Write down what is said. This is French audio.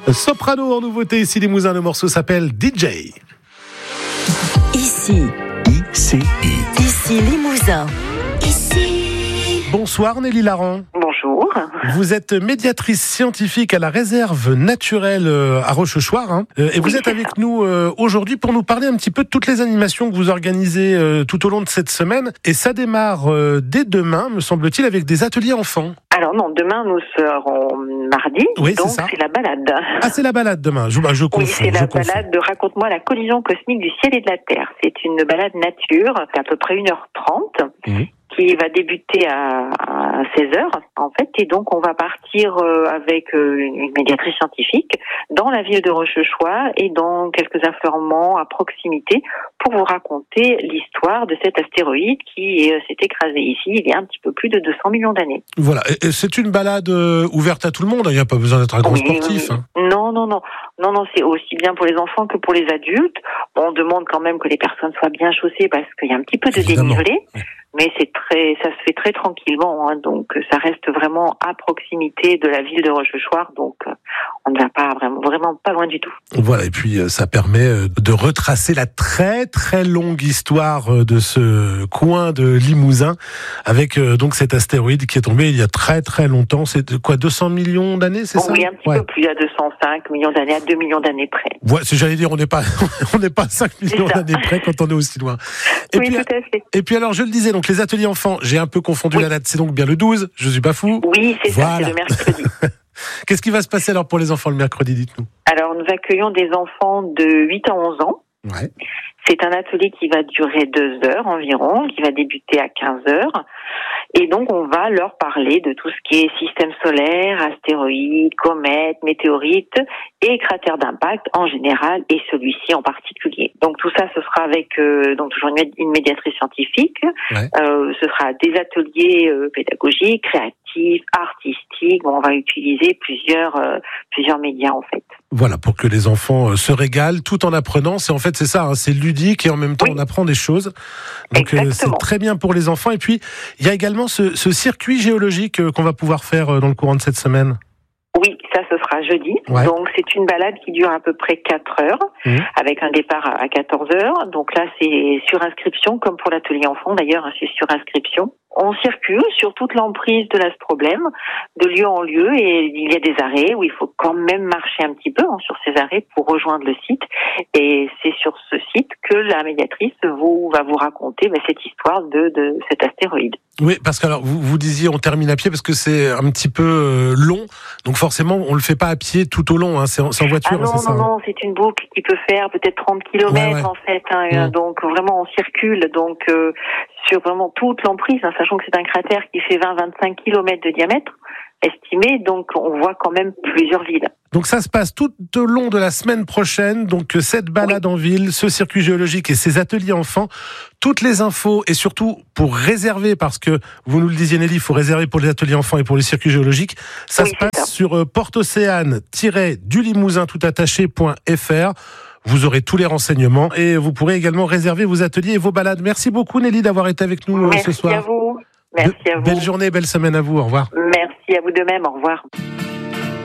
Soprano en nouveauté ici Limousin, le morceau s'appelle DJ. Ici Limousin. Bonsoir Nelly Laran. Bonjour. Vous êtes médiatrice scientifique à la réserve naturelle à Rochechouart et vous êtes avec nous aujourd'hui pour nous parler un petit peu de toutes les animations que vous organisez tout au long de cette semaine. Et ça démarre dès demain, me semble-t-il, avec des ateliers enfants. Alors non, demain nous serons mardi, oui, donc c'est la balade. Ah, c'est la balade demain, je confonds. Oui, c'est la balade de Raconte-moi la collision cosmique du ciel et de la terre. C'est une balade nature, c'est à peu près 1h30. Qui va débuter à 16h, en fait, et donc on va partir avec une médiatrice scientifique dans la ville de Rochechouart et dans quelques affleurements à proximité pour vous raconter l'histoire de cet astéroïde qui s'est écrasé ici il y a un petit peu plus de 200 millions d'années. Voilà, et c'est une balade ouverte à tout le monde, il n'y a pas besoin d'être un grand sportif. Non, c'est aussi bien pour les enfants que pour les adultes. On demande quand même que les personnes soient bien chaussées parce qu'il y a un petit peu de dénivelé. Mais ça se fait très tranquillement, donc ça reste vraiment à proximité de la ville de Rochechouart, donc on ne va pas vraiment pas loin du tout. Voilà, et puis ça permet de retracer la très très longue histoire de ce coin de Limousin, avec donc cet astéroïde qui est tombé il y a très très longtemps. C'est quoi, 200 millions d'années, c'est ça? Oui, un petit peu plus, à 205 millions d'années, à 2 millions d'années près. Ouais, j'allais dire, on n'est pas 5 millions d'années près quand on est aussi loin. Et oui, puis, tout à fait. Et puis alors, je le disais, donc les ateliers enfants, j'ai un peu confondu la date, c'est donc bien le 12, je suis pas fou. Oui, c'est ça, c'est le mercredi. Qu'est-ce qui va se passer alors pour les enfants le mercredi, dites-nous? Alors, nous accueillons des enfants de 8 à 11 ans. Ouais. C'est un atelier qui va durer 2 heures environ, qui va débuter à 15 heures. Et donc, on va leur parler de tout ce qui est système solaire, astéroïdes, comètes, météorites et cratères d'impact en général et celui-ci en particulier. Donc, tout ça, ce sera avec donc toujours une médiatrice scientifique. Ouais. Ce sera des ateliers pédagogiques, créatifs, artistiques. Bon, on va utiliser plusieurs médias en fait. Voilà, pour que les enfants se régalent tout en apprenant. C'est ça, c'est ludique et en même temps on apprend des choses. Donc c'est très bien pour les enfants. Et puis il y a également ce circuit géologique qu'on va pouvoir faire dans le courant de cette semaine. Oui, ça ce sera jeudi. Ouais. Donc c'est une balade qui dure à peu près 4 heures, avec un départ à 14 heures. Donc là c'est sur inscription, comme pour l'atelier enfant d'ailleurs, c'est sur inscription. On circule sur toute l'emprise de l'astroblème, de lieu en lieu, et il y a des arrêts où il faut quand même marcher un petit peu sur ces arrêts pour rejoindre le site. Et c'est sur ce site que la médiatrice va vous raconter cette histoire de cet astéroïde. Oui, parce que alors vous disiez on termine à pied parce que c'est un petit peu long, donc forcément on le fait pas à pied tout au long, c'est en voiture. Non, c'est une boucle qui peut faire peut-être 30 km en fait, donc vraiment on circule sur vraiment toute l'emprise, sachant que c'est un cratère qui fait 20-25 km de diamètre estimé, donc on voit quand même plusieurs villes. Donc ça se passe tout au long de la semaine prochaine, donc cette balade en ville, ce circuit géologique et ces ateliers enfants. Toutes les infos et surtout pour réserver, parce que vous nous le disiez Nelly, il faut réserver pour les ateliers enfants et pour les circuits géologiques. Ça se passe sur portocéane-du-limousin-toutattaché.fr. Vous aurez tous les renseignements et vous pourrez également réserver vos ateliers et vos balades. Merci beaucoup Nelly d'avoir été avec nous ce soir. Merci à vous. Merci à vous. Belle journée, belle semaine à vous. Au revoir. Merci à vous de même. Au revoir.